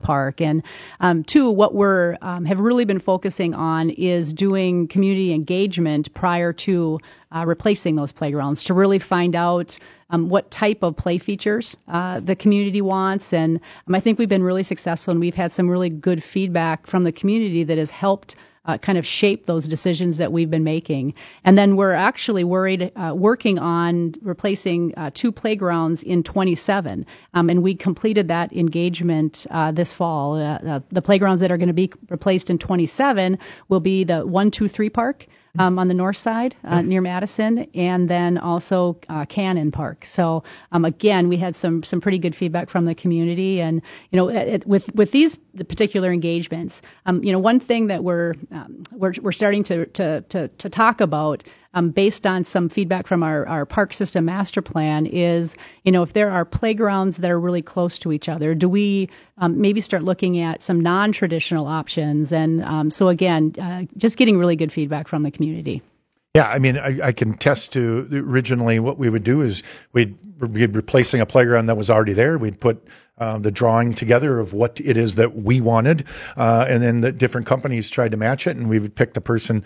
park. And two, what we're have really been focusing on is doing community engagement prior to replacing those playgrounds to really find out what type of play features the community wants. And I think we've been really successful, and we've had some really good feedback from the community that has helped kind of shape those decisions that we've been making. And then we're actually working on replacing 2 playgrounds in 27. And we completed that engagement this fall. The playgrounds that are going to be replaced in 27 will be the 1, 2, 3 park on the north side near Madison, and then also Cannon Park. So again, we had some pretty good feedback from the community, and with these particular engagements, one thing that we're starting to talk about based on some feedback from our park system master plan is, if there are playgrounds that are really close to each other, do we maybe start looking at some non-traditional options? And so again, just getting really good feedback from the community. Yeah, I mean, I can attest to originally what we would do is we'd be replacing a playground that was already there. We'd put the drawing together of what it is that we wanted, and then the different companies tried to match it, and we would pick the person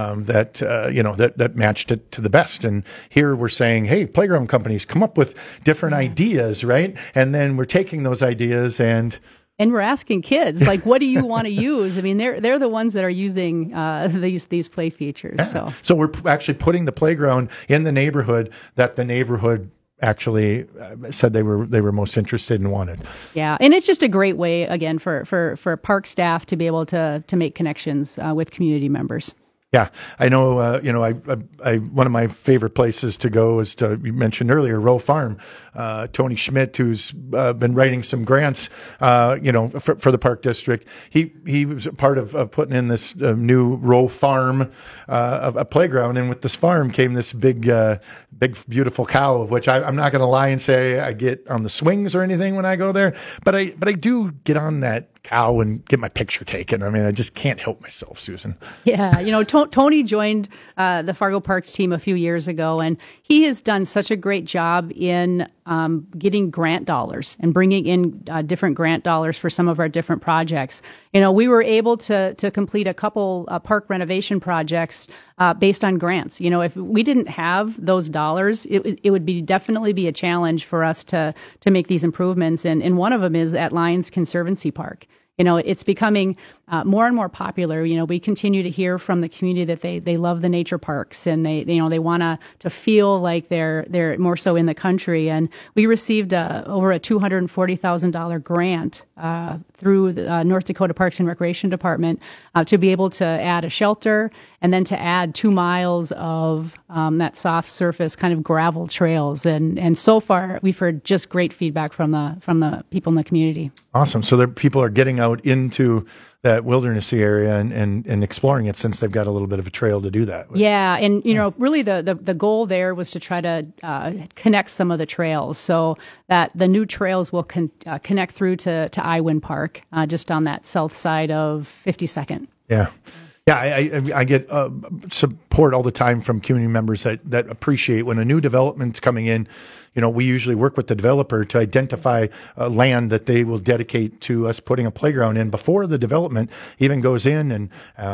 that matched it to the best. And here we're saying, hey, playground companies, come up with different ideas, right? And then we're taking those ideas and we're asking kids, like, what do you want to use? I mean, they're the ones that are using these play features. Yeah. So we're actually putting the playground in the neighborhood that the neighborhood actually said they were most interested and wanted. Yeah, and it's just a great way, again, for park staff to be able to make connections with community members. Yeah, I know. I one of my favorite places to go is you mentioned earlier, Rowe Farm. Tony Schmidt, who's been writing some grants, for the park district. He was a part of putting in this new Rowe Farm, a playground, and with this farm came this big beautiful cow, of which I'm not going to lie and say I get on the swings or anything when I go there, but I do get on that cow and get my picture taken. I mean, I just can't help myself, Susan. Yeah, Tony joined the Fargo Parks team a few years ago, and he has done such a great job in getting grant dollars and bringing in different grant dollars for some of our different projects. We were able to complete a couple park renovation projects based on grants. If we didn't have those dollars, it would definitely be a challenge for us to make these improvements. And one of them is at Lions Conservancy Park. It's becoming more and more popular. We continue to hear from the community that they love the nature parks, and they want to feel like they're more so in the country. And we received over a $240,000 grant through the North Dakota Parks and Recreation Department to be able to add a shelter and then to add 2 miles of that soft surface kind of gravel trails. And so far we've heard just great feedback from the people in the community. Awesome. So people are getting out into that wildernessy area and exploring it, since they've got a little bit of a trail to do that with. Yeah, and really the goal there was to try to connect some of the trails so that the new trails will connect through to Iwin Park, just on that south side of 52nd. Yeah. Yeah, I get support all the time from community members that appreciate when a new development's coming in. We usually work with the developer to identify land that they will dedicate to us putting a playground in before the development even goes in, and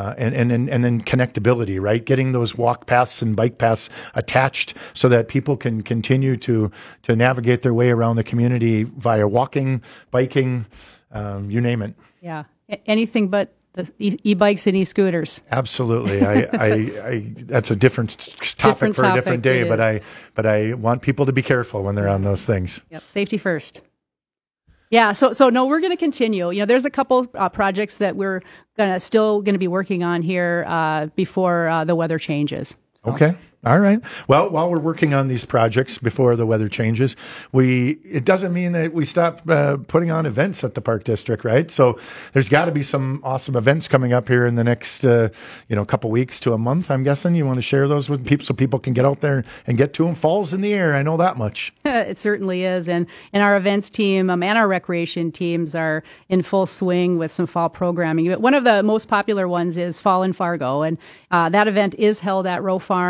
then connectability, right? Getting those walk paths and bike paths attached so that people can continue to navigate their way around the community via walking, biking, you name it. Yeah, anything but the e-bikes and e-scooters. Absolutely. I that's a different topic for a different day, but I want people to be careful when they're on those things. Yep. Safety first. Yeah. So no, we're going to continue. There's a couple projects that we're still going to be working on here before the weather changes. So. Okay. All right. Well, while we're working on these projects before the weather changes, it doesn't mean that we stop putting on events at the Park District, right? So there's got to be some awesome events coming up here in the next, couple weeks to a month, I'm guessing. You want to share those with people so people can get out there and get to them? Fall's in the air. I know that much. It certainly is. And our events team and our recreation teams are in full swing with some fall programming. One of the most popular ones is Fall in Fargo. And that event is held at Rowe Farm.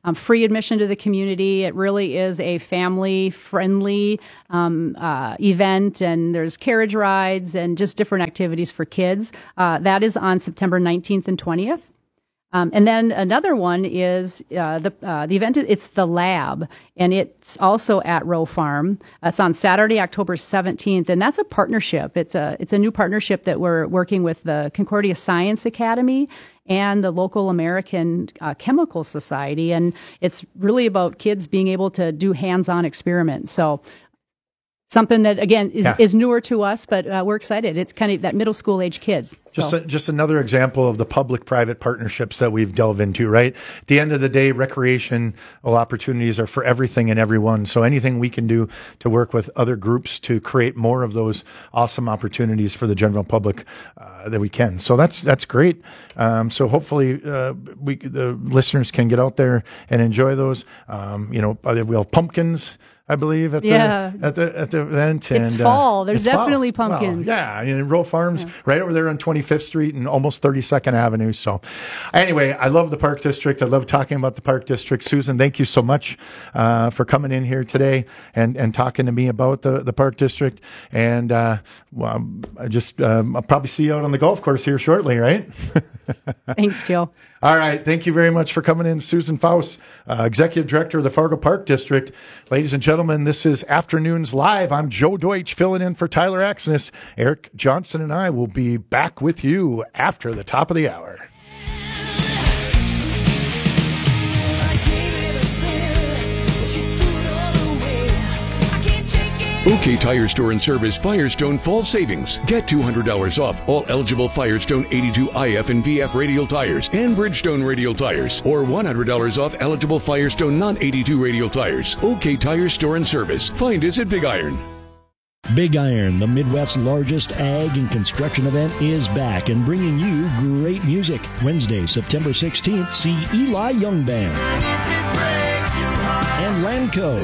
free admission to the community. It really is a family-friendly event, and there's carriage rides and just different activities for kids. That is on September 19th and 20th. And then another one is the event. It's the Lab, and it's also at Rowe Farm. It's on Saturday, October 17th, and that's a partnership. It's a new partnership that we're working with the Concordia Science Academy and the local American Chemical Society, and it's really about kids being able to do hands-on experiments. So something that, again, is newer to us, but we're excited. It's kind of that middle school age kid. Just another example of the public-private partnerships that we've delved into, right? At the end of the day, recreational opportunities are for everything and everyone. So anything we can do to work with other groups to create more of those awesome opportunities for the general public that we can. So that's great. So hopefully the listeners can get out there and enjoy those. We'll have pumpkins, I believe, at the event. It's fall. There's definitely pumpkins. Well, in Rowe Farms, right over there on 25th Street and almost 32nd Avenue. So anyway, I love the Park District. I love talking about the Park District. Susan, thank you so much for coming in here today and talking to me about the Park District. And I'll probably see you out on the golf course here shortly, right? Thanks, Joe. All right. Thank you very much for coming in, Susan Faust, Executive Director of the Fargo Park District. Ladies and gentlemen, this is Afternoons Live. I'm Joe Deutsch filling in for Tyler Axness. Eric Johnson and I will be back with you after the top of the hour. OK Tire Store and Service Firestone Fall Savings. Get $200 off all eligible Firestone 82 IF and VF radial tires and Bridgestone radial tires, or $100 off eligible Firestone non-82 radial tires. OK Tire Store and Service. Find us at Big Iron. Big Iron, the Midwest's largest ag and construction event, is back and bringing you great music. Wednesday, September 16th, see Eli Young Band and Lanco.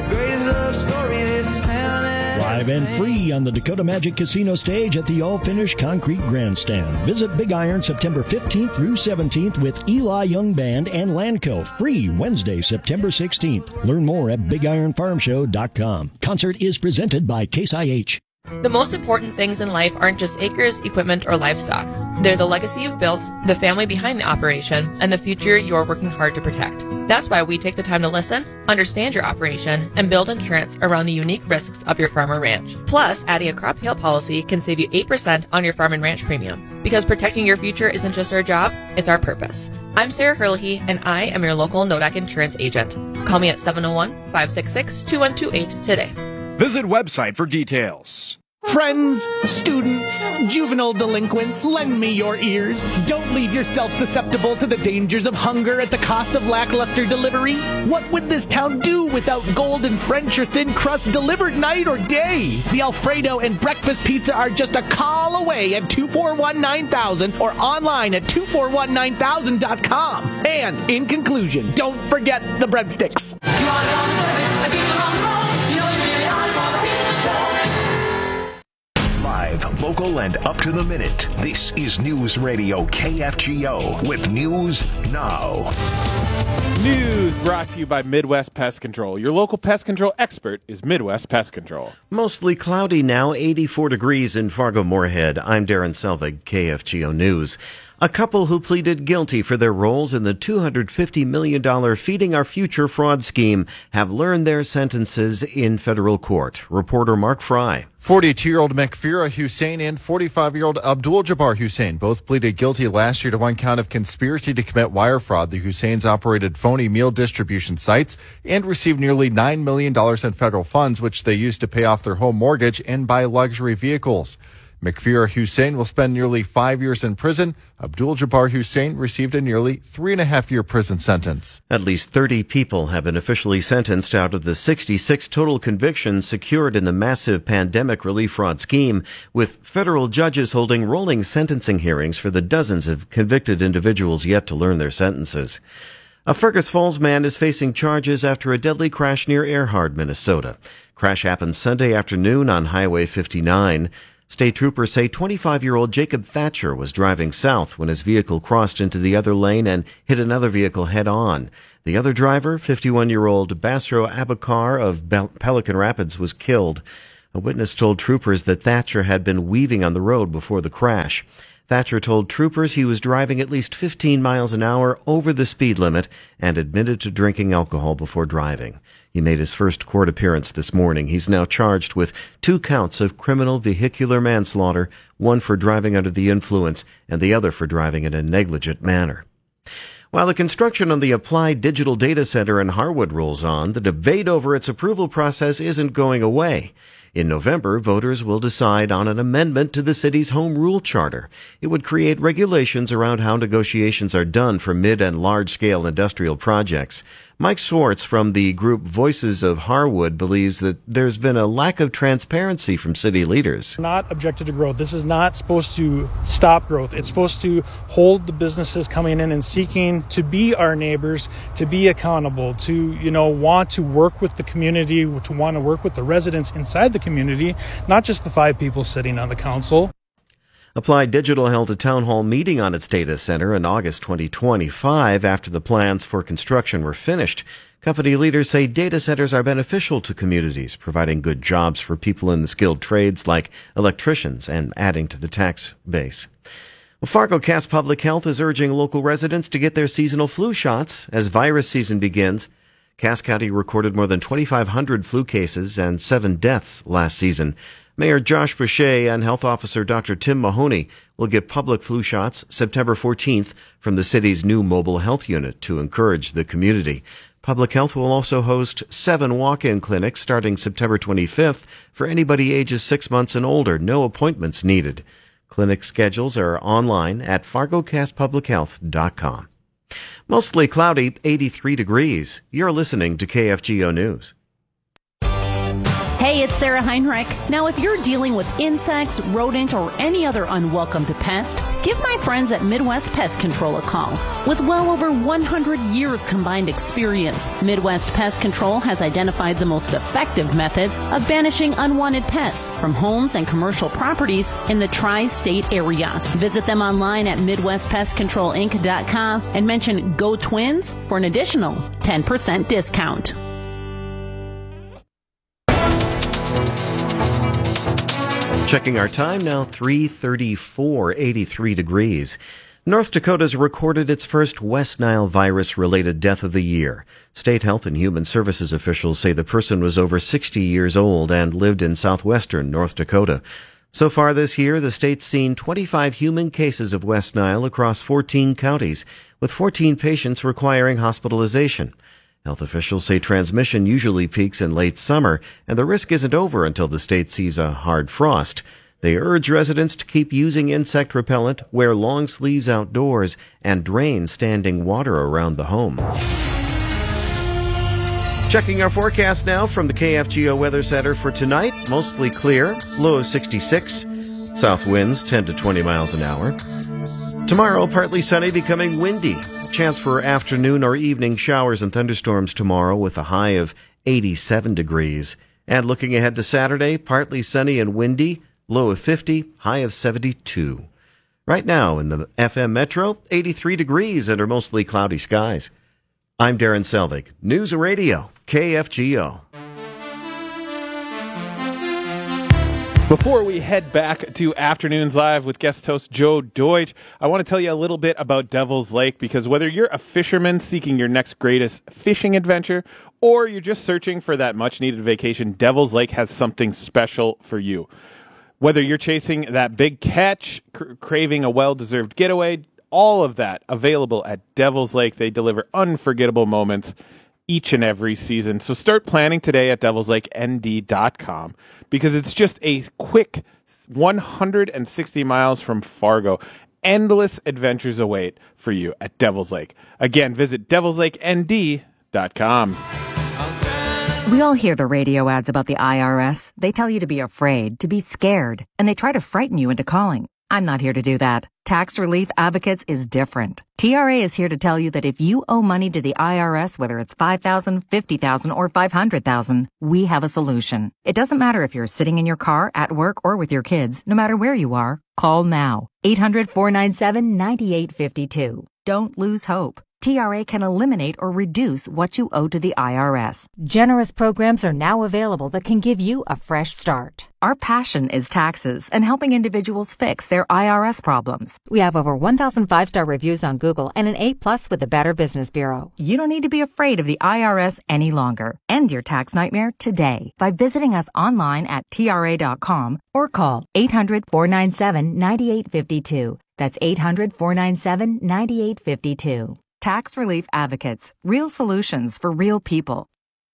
Live and free on the Dakota Magic Casino stage at the all-finished concrete grandstand. Visit Big Iron September 15th through 17th with Eli Young Band and Lanco. Free Wednesday, September 16th. Learn more at BigIronFarmShow.com. Concert is presented by Case IH. The most important things in life aren't just acres, equipment, or livestock. They're the legacy you've built, the family behind the operation, and the future you're working hard to protect. That's why we take the time to listen, understand your operation, and build insurance around the unique risks of your farm or ranch. Plus, adding a crop hail policy can save you 8% on your farm and ranch premium. Because protecting your future isn't just our job, it's our purpose. I'm Sarah Herlihy, and I am your local NODAC insurance agent. Call me at 701-566-2128 today. Visit website for details. Friends, students, juvenile delinquents, lend me your ears. Don't leave yourself susceptible to the dangers of hunger at the cost of lackluster delivery. What would this town do without golden French or thin crust delivered night or day? The Alfredo and breakfast pizza are just a call away at 241-9000 or online at 2419000.com. And in conclusion, don't forget the breadsticks. Live, local, and up to the minute. This is News Radio KFGO with News Now. News brought to you by Midwest Pest Control. Your local pest control expert is Midwest Pest Control. Mostly cloudy now, 84 degrees in Fargo-Moorhead. I'm Darren Selvig, KFGO News. A couple who pleaded guilty for their roles in the $250 million Feeding Our Future fraud scheme have learned their sentences in federal court. Reporter Mark Fry. 42-year-old Mekfira Hussein and 45-year-old Abdul Jabbar Hussein both pleaded guilty last year to one count of conspiracy to commit wire fraud. The Husseins operated phony meal distribution sites and received nearly $9 million in federal funds, which they used to pay off their home mortgage and buy luxury vehicles. Mekfira Hussein will spend nearly 5 years in prison. Abdul Jabbar Hussein received a nearly 3.5-year prison sentence. At least 30 people have been officially sentenced out of the 66 total convictions secured in the massive pandemic relief fraud scheme, with federal judges holding rolling sentencing hearings for the dozens of convicted individuals yet to learn their sentences. A Fergus Falls man is facing charges after a deadly crash near Earhart, Minnesota. Crash happened Sunday afternoon on Highway 59. State troopers say 25-year-old Jacob Thatcher was driving south when his vehicle crossed into the other lane and hit another vehicle head-on. The other driver, 51-year-old Basro Abakar of Pelican Rapids, was killed. A witness told troopers that Thatcher had been weaving on the road before the crash. Thatcher told troopers he was driving at least 15 miles an hour over the speed limit and admitted to drinking alcohol before driving. He made his first court appearance this morning. He's now charged with 2 counts of criminal vehicular manslaughter, one for driving under the influence and the other for driving in a negligent manner. While the construction on the Applied Digital Data Center in Harwood rolls on, the debate over its approval process isn't going away. In November, voters will decide on an amendment to the city's home rule charter. It would create regulations around how negotiations are done for mid- and large-scale industrial projects. Mike Swartz from the group Voices of Harwood believes that there's been a lack of transparency from city leaders. Not objected to growth. This is not supposed to stop growth. It's supposed to hold the businesses coming in and seeking to be our neighbors, to be accountable, to, want to work with the community, to want to work with the residents inside the community, not just the 5 people sitting on the council. Applied Digital held a town hall meeting on its data center in August 2025 after the plans for construction were finished. Company leaders say data centers are beneficial to communities, providing good jobs for people in the skilled trades like electricians and adding to the tax base. Fargo Cass Public Health is urging local residents to get their seasonal flu shots as virus season begins. Cass County recorded more than 2,500 flu cases and 7 deaths last season. Mayor Josh Boucher and Health Officer Dr. Tim Mahoney will give public flu shots September 14th from the city's new mobile health unit to encourage the community. Public Health will also host 7 walk-in clinics starting September 25th for anybody ages 6 months and older. No appointments needed. Clinic schedules are online at fargocastpublichealth.com. Mostly cloudy, 83 degrees. You're listening to KFGO News. Hey, it's Sarah Heinrich. Now, if you're dealing with insects, rodent, or any other unwelcome pest, give my friends at Midwest Pest Control a call. With well over 100 years combined experience, Midwest Pest Control has identified the most effective methods of banishing unwanted pests from homes and commercial properties in the tri-state area. Visit them online at MidwestPestControlInc.com and mention Go Twins for an additional 10% discount. Checking our time now, 3:34, 83 degrees. North Dakota's recorded its first West Nile virus-related death of the year. State Health and Human Services officials say the person was over 60 years old and lived in southwestern North Dakota. So far this year, the state's seen 25 human cases of West Nile across 14 counties, with 14 patients requiring hospitalization. Health officials say transmission usually peaks in late summer, and the risk isn't over until the state sees a hard frost. They urge residents to keep using insect repellent, wear long sleeves outdoors, and drain standing water around the home. Checking our forecast now from the KFGO Weather Center for tonight. Mostly clear, low of 66. South winds 10 to 20 miles an hour. Tomorrow, partly sunny, becoming windy. Chance for afternoon or evening showers and thunderstorms tomorrow with a high of 87 degrees. And looking ahead to Saturday, partly sunny and windy, low of 50, high of 72. Right now in the FM Metro, 83 degrees under mostly cloudy skies. I'm Darren Selvig, News Radio, KFGO. Before we head back to Afternoons Live with guest host Joe Deutsch, I want to tell you a little bit about Devil's Lake, because whether you're a fisherman seeking your next greatest fishing adventure or you're just searching for that much-needed vacation, Devil's Lake has something special for you. Whether you're chasing that big catch, craving a well-deserved getaway, all of that available at Devil's Lake. They deliver unforgettable moments each and every season. So start planning today at devilslakend.com, because it's just a quick 160 miles from Fargo. Endless adventures await for you at Devil's Lake. Again, visit devilslakend.com. We all hear the radio ads about the IRS. They tell you to be afraid, to be scared, and they try to frighten you into calling. I'm not here to do that. Tax Relief Advocates is different. TRA is here to tell you that if you owe money to the IRS, whether it's $5,000, $50,000, or $500,000, we have a solution. It doesn't matter if you're sitting in your car, at work, or with your kids. No matter where you are, call now. 800-497-9852. Don't lose hope. TRA can eliminate or reduce what you owe to the IRS. Generous programs are now available that can give you a fresh start. Our passion is taxes and helping individuals fix their IRS problems. We have over 1,000 5-star reviews on Google and an A+ with the Better Business Bureau. You don't need to be afraid of the IRS any longer. End your tax nightmare today by visiting us online at TRA.com or call 800-497-9852. That's 800-497-9852. Tax Relief Advocates. Real solutions for real people.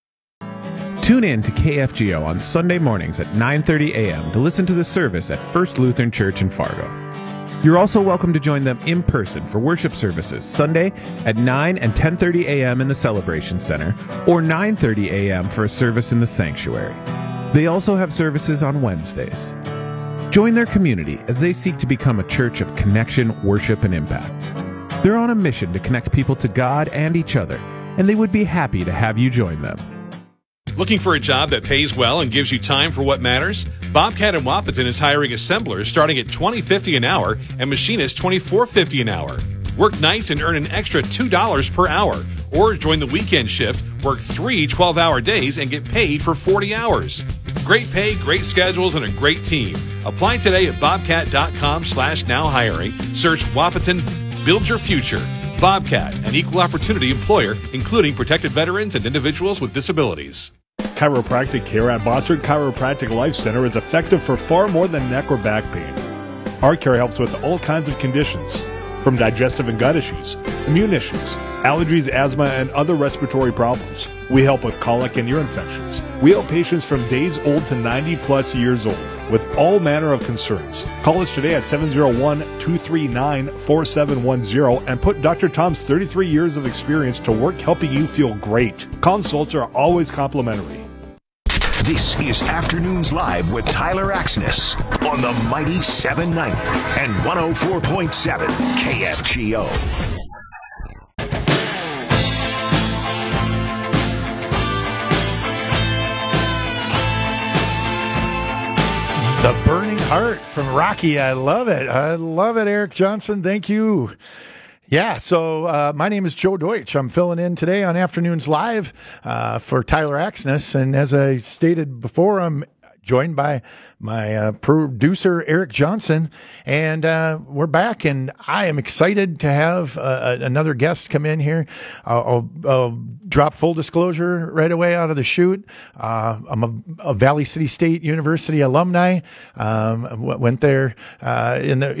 Tune in to KFGO on Sunday mornings at 9:30 a.m. to listen to the service at First Lutheran Church in Fargo. You're also welcome to join them in person for worship services Sunday at 9 and 10:30 a.m. in the Celebration Center or 9:30 a.m. for a service in the sanctuary. They also have services on Wednesdays. Join their community as they seek to become a church of connection, worship, and impact. They're on a mission to connect people to God and each other, and they would be happy to have you join them. Looking for a job that pays well and gives you time for what matters? Bobcat in Wahpeton is hiring assemblers starting at $20.50 an hour and machinists $24.50 an hour. Work nights and earn an extra $2 per hour. Or join the weekend shift, work 3 12-hour days, and get paid for 40 hours. Great pay, great schedules, and a great team. Apply today at bobcat.com/now-hiring. Search Wahpeton. Build your future. Bobcat, an equal opportunity employer, including protected veterans and individuals with disabilities. Chiropractic care at Bossard Chiropractic Life Center is effective for far more than neck or back pain. Our care helps with all kinds of conditions, from digestive and gut issues, immune issues, allergies, asthma, and other respiratory problems. We help with colic and ear infections. We help patients from days old to 90-plus years old with all manner of concerns. Call us today at 701-239-4710 and put Dr. Tom's 33 years of experience to work helping you feel great. Consults are always complimentary. This is Afternoons Live with Tyler Axness on the mighty 790 and 104.7 KFGO. The Burning Heart from Rocky. I love it. I love it, Eric Johnson. Thank you. Yeah, so my name is Joe Deutsch. I'm filling in today on Afternoons Live for Tyler Axness. And as I stated before, I'm joined by my producer, Eric Johnson. And we're back, and I am excited to have another guest come in here. I'll drop full disclosure right away out of the chute. I'm a Valley City State University alumni. Went there in the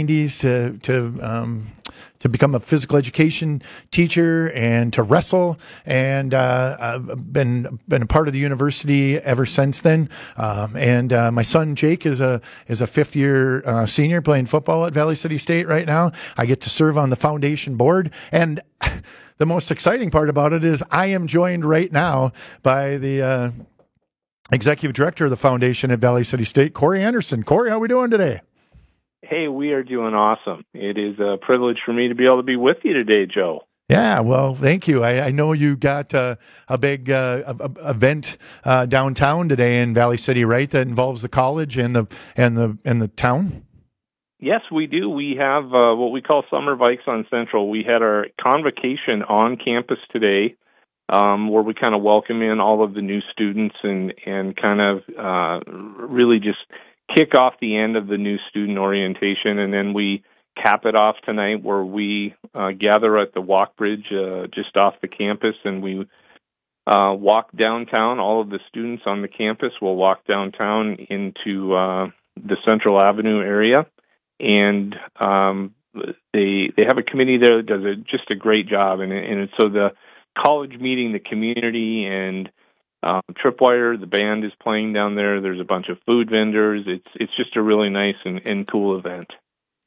90s to become a physical education teacher and to wrestle, and I've been a part of the university ever since then. And my son Jake is a fifth year senior playing football at Valley City State right now. I get to serve on the foundation board, and the most exciting part about it is I am joined right now by the executive director of the foundation at Valley City State, Corey Anderson. Corey, how are we doing today? Hey, we are doing awesome. It is a privilege for me to be able to be with you today, Joe. Yeah, well, thank you. I know you got a big event downtown today in Valley City, right? That involves the college and the town. Yes, we do. We have what we call Summer Vikes on Central. We had our convocation on campus today, where we kind of welcome in all of the new students and kind of really just kick off the end of the new student orientation, and then we cap it off tonight where we gather at the walk bridge just off the campus, and we walk downtown. All of the students on the campus will walk downtown into the Central Avenue area, and they have a committee there that does just a great job, and so the college meeting the community, and Tripwire, the band is playing down there. There's a bunch of food vendors. It's just a really nice and cool event.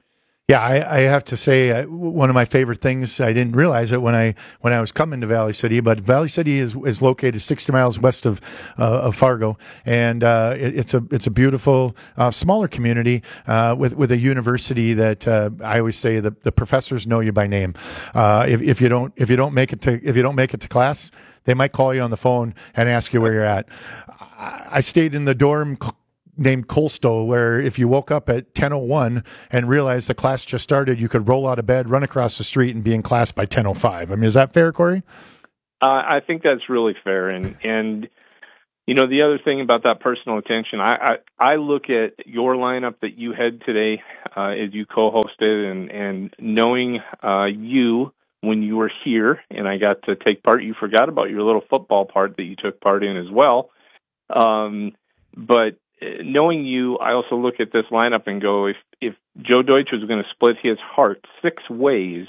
Yeah, I have to say one of my favorite things. I didn't realize it when I was coming to Valley City, but Valley City is located 60 miles west of Fargo, and it's a beautiful smaller community with a university that I always say the professors know you by name. If you don't make it to class, they might call you on the phone and ask you where you're at. I stayed in the dorm named Colstow, where if you woke up at 10:01 and realized the class just started, you could roll out of bed, run across the street, and be in class by 10:05. I mean, is that fair, Corey? I think that's really fair. And you know, the other thing about that personal attention, I look at your lineup that you had today as you co-hosted, and knowing you when you were here, and I got to take part. You forgot about your little football part that you took part in as well. But knowing you, I also look at this lineup and go, if Joe Deutsch was going to split his heart 6 ways,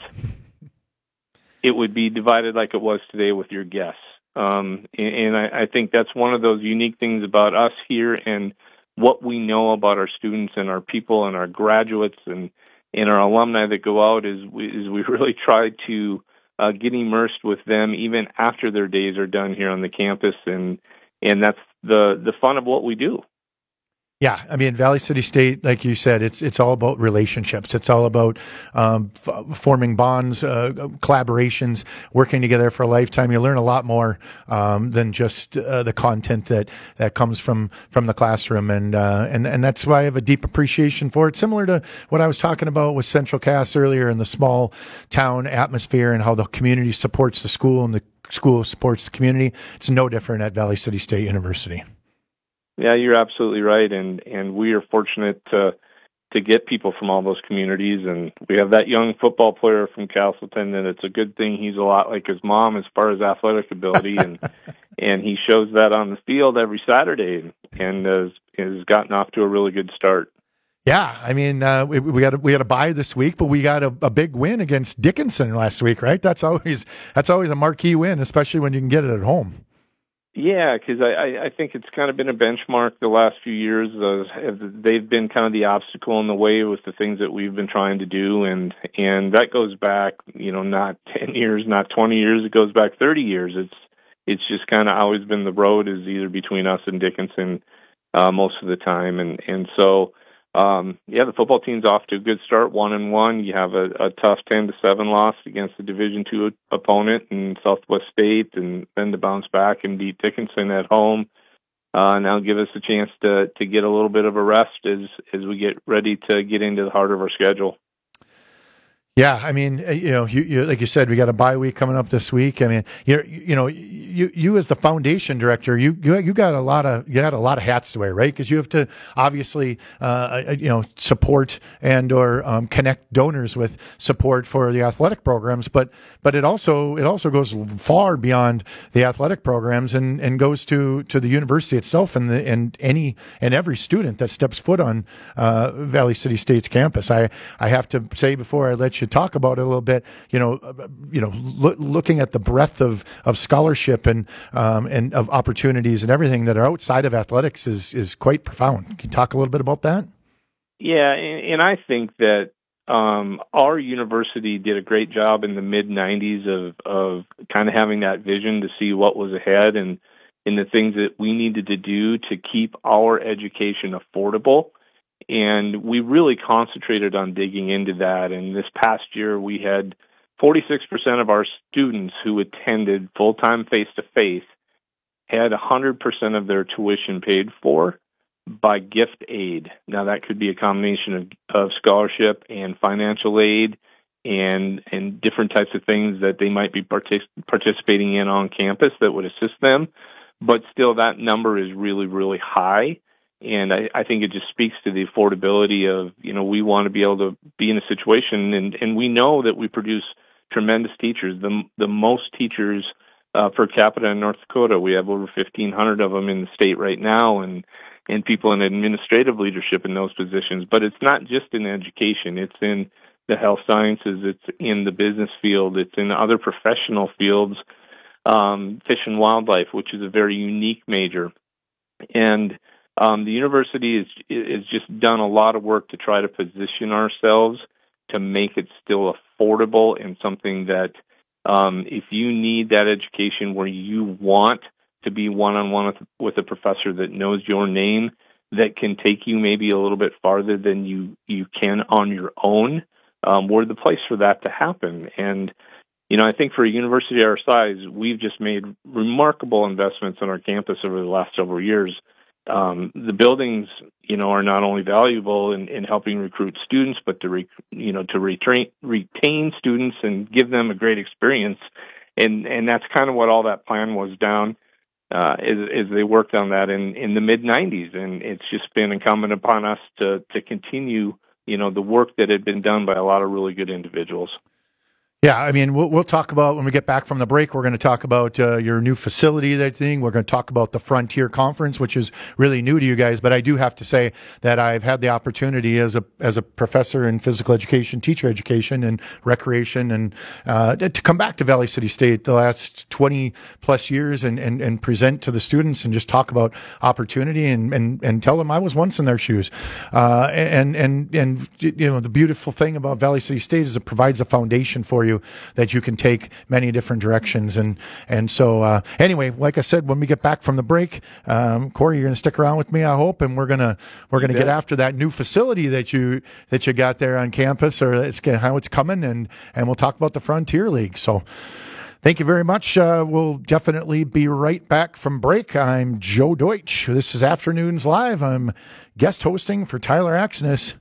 it would be divided like it was today with your guests. And I think that's one of those unique things about us here and what we know about our students and our people and our graduates and our alumni that go out is we really try to get immersed with them even after their days are done here on the campus, and that's the fun of what we do. Yeah, I mean, Valley City State, like you said, it's all about relationships. It's all about forming bonds, collaborations, working together for a lifetime. You learn a lot more than just the content that comes from the classroom, and that's why I have a deep appreciation for it. Similar to what I was talking about with Central Cass earlier, in the small town atmosphere and how the community supports the school and the school supports the community. It's no different at Valley City State University. Yeah, you're absolutely right, and we are fortunate to get people from all those communities, and we have that young football player from Castleton, and it's a good thing he's a lot like his mom as far as athletic ability, and he shows that on the field every Saturday, and has gotten off to a really good start. Yeah, I mean, we had a bye this week, but we got a big win against Dickinson last week, right? That's always a marquee win, especially when you can get it at home. Yeah, because I think it's kind of been a benchmark the last few years. They've been kind of the obstacle in the way with the things that we've been trying to do, and that goes back, not 10 years, not 20 years. It goes back 30 years. It's just kind of always been the road is either between us and Dickinson most of the time, and so. The football team's off to a good start, 1-1. You have a tough 10-7 loss against the Division II opponent in Southwest State, and then to bounce back and beat Dickinson at home. Now give us a chance to get a little bit of a rest as we get ready to get into the heart of our schedule. Yeah, I mean, you like you said, we got a bye week coming up this week. I mean, you as the foundation director, you had a lot of hats to wear, right? Because you have to obviously, support and or connect donors with support for the athletic programs, but it also goes far beyond the athletic programs and goes to the university itself and every student that steps foot on Valley City State's campus. I have to say before I let you talk about it a little bit, looking at the breadth of scholarship and of opportunities and everything that are outside of athletics is quite profound. Can you talk a little bit about that? Yeah, and I think that our university did a great job in the mid-'90s of kind of having that vision to see what was ahead and the things that we needed to do to keep our education affordable. And we really concentrated on digging into that. And this past year, we had 46% of our students who attended full-time face-to-face had 100% of their tuition paid for by gift aid. Now, that could be a combination of scholarship and financial aid and different types of things that they might be participating in on campus that would assist them. But still, that number is really, really high. And I think it just speaks to the affordability of, we want to be able to be in a situation, and we know that we produce tremendous teachers, the most teachers per capita in North Dakota. We have over 1,500 of them in the state right now, and people in administrative leadership in those positions. But it's not just in education. It's in the health sciences. It's in the business field. It's in other professional fields, fish and wildlife, which is a very unique major. And the university is just done a lot of work to try to position ourselves to make it still affordable and something that if you need that education where you want to be one-on-one with a professor that knows your name, that can take you maybe a little bit farther than you can on your own, we're the place for that to happen. And, I think for a university our size, we've just made remarkable investments on our campus over the last several years. The buildings, are not only valuable in helping recruit students, but to retain students and give them a great experience. And that's kind of what all that plan was down as they worked on that in the mid-'90s. And it's just been incumbent upon us to continue, the work that had been done by a lot of really good individuals. Yeah, I mean, we'll talk about when we get back from the break. We're going to talk about your new facility, that thing. We're going to talk about the Frontier Conference, which is really new to you guys. But I do have to say that I've had the opportunity as a professor in physical education, teacher education, and recreation, and to come back to Valley City State the last 20 plus years and present to the students and just talk about opportunity and tell them I was once in their shoes. And the beautiful thing about Valley City State is it provides a foundation for you that you can take many different directions. And so anyway, like I said, when we get back from the break, Corey, you're going to stick around with me, I hope, and we're gonna get after that new facility that you got there on campus, or how it's coming, and we'll talk about the Frontier League. So thank you very much. We'll definitely be right back from break. I'm Joe Deutsch. This is Afternoons Live. I'm guest hosting for Tyler Axness.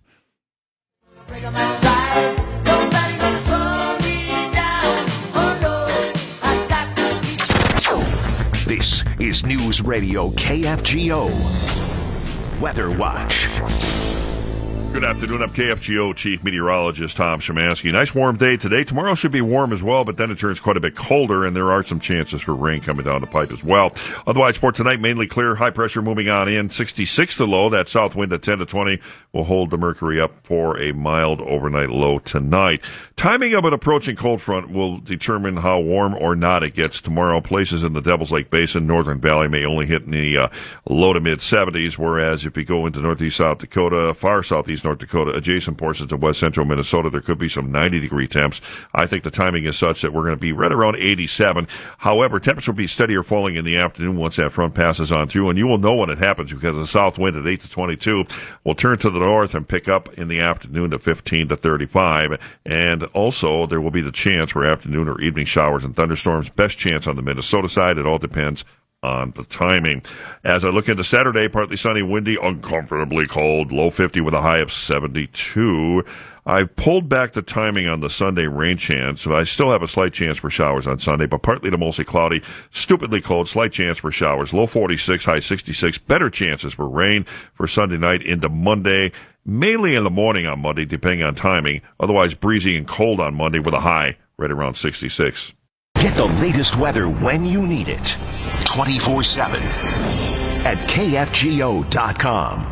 This is News Radio KFGO Weather Watch. Good afternoon. I'm KFGO Chief Meteorologist Tom Szymanski. Nice warm day today. Tomorrow should be warm as well, but then it turns quite a bit colder, and there are some chances for rain coming down the pipe as well. Otherwise, for tonight, mainly clear. High pressure moving on in. 66 to low. That south wind at 10 to 20 will hold the mercury up for a mild overnight low tonight. Timing of an approaching cold front will determine how warm or not it gets tomorrow. Places in the Devil's Lake Basin, Northern Valley may only hit in the low to mid 70s, whereas if you go into northeast South Dakota, far southeast North Dakota, adjacent portions of west central Minnesota, there could be some 90-degree temps. I think the timing is such that we're going to be right around 87. However, temperature will be steadier falling in the afternoon once that front passes on through, and you will know when it happens because the south wind at 8 to 22 will turn to the north and pick up in the afternoon to 15 to 35. And also, there will be the chance for afternoon or evening showers and thunderstorms. Best chance on the Minnesota side. It all depends on the timing. As I look into Saturday, partly sunny, windy, uncomfortably cold, low 50 with a high of 72. I've pulled back the timing on the Sunday rain chance, so I still have a slight chance for showers on Sunday, but partly to mostly cloudy, stupidly cold, slight chance for showers, low 46, high 66, better chances for rain for Sunday night into Monday, mainly in the morning on Monday, depending on timing, otherwise breezy and cold on Monday with a high right around 66. Get the latest weather when you need it, 24/7 at KFGO.com.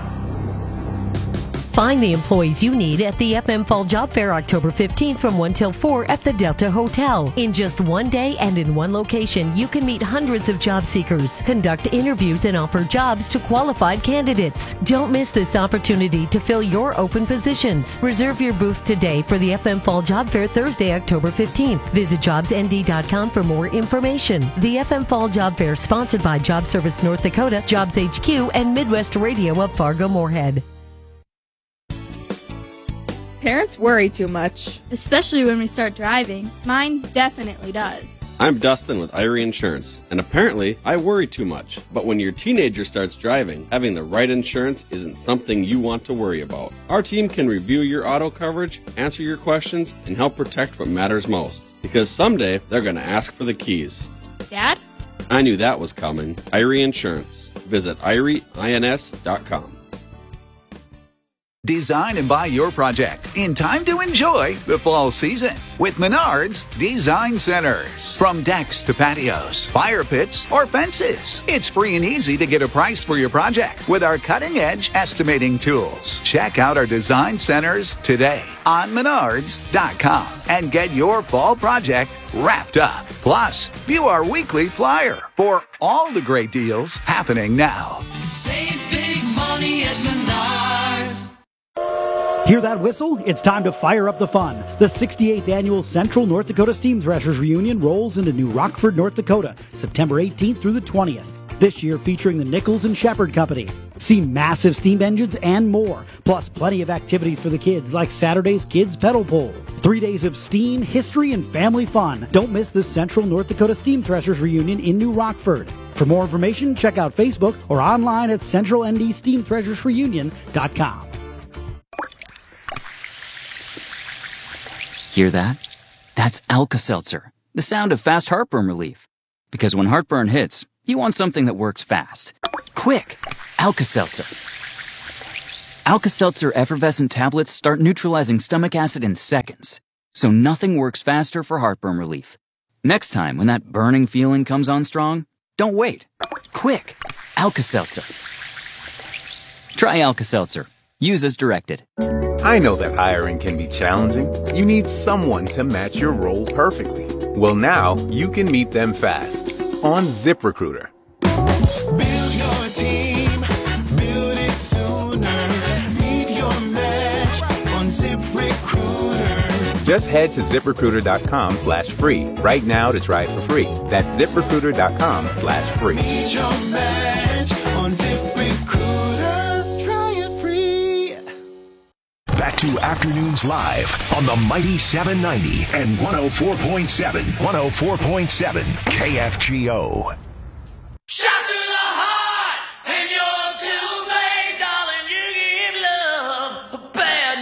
Find the employees you need at the FM Fall Job Fair October 15th from 1 till 4 at the Delta Hotel. In just one day and in one location, you can meet hundreds of job seekers, conduct interviews, and offer jobs to qualified candidates. Don't miss this opportunity to fill your open positions. Reserve your booth today for the FM Fall Job Fair Thursday, October 15th. Visit jobsnd.com for more information. The FM Fall Job Fair sponsored by Job Service North Dakota, Jobs HQ, and Midwest Radio of Fargo-Moorhead. Parents worry too much, especially when we start driving. Mine definitely does. I'm Dustin with Irie Insurance, and apparently I worry too much. But when your teenager starts driving, having the right insurance isn't something you want to worry about. Our team can review your auto coverage, answer your questions, and help protect what matters most. Because someday they're going to ask for the keys. Dad? I knew that was coming. Irie Insurance. Visit IrieINS.com. Design and buy your project in time to enjoy the fall season with Menards Design Centers. From decks to patios, fire pits, or fences, it's free and easy to get a price for your project with our cutting-edge estimating tools. Check out our design centers today on Menards.com and get your fall project wrapped up. Plus, view our weekly flyer for all the great deals happening now. Save big money at Menards. Hear that whistle? It's time to fire up the fun. The 68th annual Central North Dakota Steam Threshers Reunion rolls into New Rockford, North Dakota, September 18th through the 20th. This year featuring the Nichols and Shepherd Company. See massive steam engines and more, plus plenty of activities for the kids like Saturday's Kids Pedal Pull. 3 days of steam, history, and family fun. Don't miss the Central North Dakota Steam Threshers Reunion in New Rockford. For more information, check out Facebook or online at centralndsteamthreshersreunion.com. Hear that? That's Alka-Seltzer, the sound of fast heartburn relief. Because when heartburn hits, you want something that works fast. Quick! Alka-Seltzer. Alka-Seltzer effervescent tablets start neutralizing stomach acid in seconds, so nothing works faster for heartburn relief. Next time when that burning feeling comes on strong, don't wait. Quick! Alka-Seltzer. Try Alka-Seltzer. Use as directed. I know that hiring can be challenging. You need someone to match your role perfectly. Well, now you can meet them fast on ZipRecruiter. Build your team, build it sooner. Meet your match on ZipRecruiter. Just head to ZipRecruiter.com/free right now to try it for free. That's ZipRecruiter.com/free. Meet your match on ZipRecruiter. Try it free. Back to Afternoons Live on the Mighty 790 and 104.7 KFGO. Shot through the heart, and you're too late, darling. You give love a bad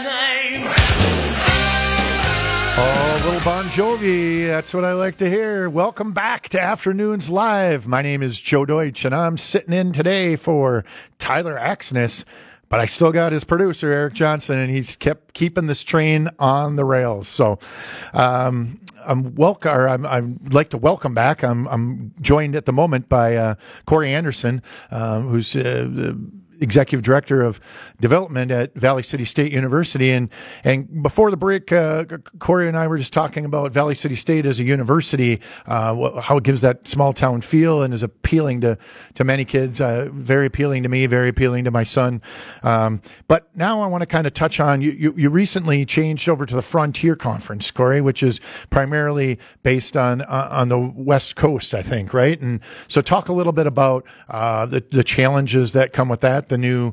name. Oh, little Bon Jovi, that's what I like to hear. Welcome back to Afternoons Live. My name is Joe Deutsch, and I'm sitting in today for Tyler Axness. But I still got his producer, Eric Johnson, and he's kept keeping this train on the rails. So I'd like to welcome back. I'm joined at the moment by Corey Anderson, who's the Executive Director of Development at Valley City State University. And before the break, Corey and I were just talking about Valley City State as a university, how it gives that small town feel and is appealing to many kids, very appealing to me, very appealing to my son. But now I want to kind of touch on, you recently changed over to the Frontier Conference, Corey, which is primarily based on the West Coast, I think, right? And so talk a little bit about the challenges that come with that, the new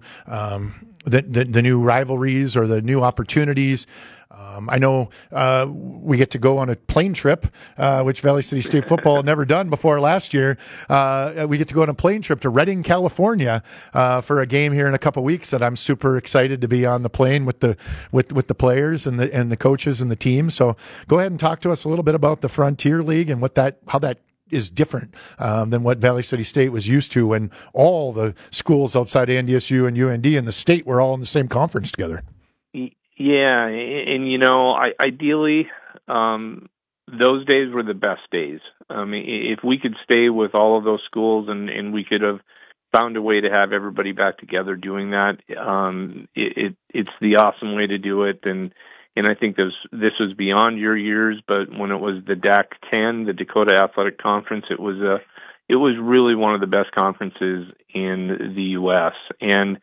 rivalries or the new opportunities. I know we get to go on a plane trip, which Valley City State football had never done before last year. We get to go on a plane trip to Redding, California, for a game here in a couple weeks that I'm super excited to be on the plane with the players and the coaches and the team. So go ahead and talk to us a little bit about the Frontier League and how that is different than what Valley City State was used to when all the schools outside NDSU and UND and the state were all in the same conference together. Yeah, and ideally, those days were the best days. If we could stay with all of those schools and we could have found a way to have everybody back together doing that, it's the awesome way to do it. And I think this was beyond your years, but when it was the DAC-10, the Dakota Athletic Conference, it was really one of the best conferences in the U.S. And